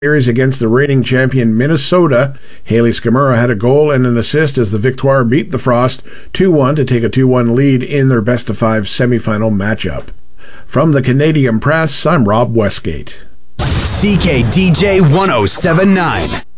series against the reigning champion Minnesota. Haley Scamura had a goal and an assist as the Victoire beat the Frost 2-1 to take a 2-1 lead in their best-of-5 semifinal matchup. From the Canadian Press, I'm Rob Westgate. CKDJ 1079.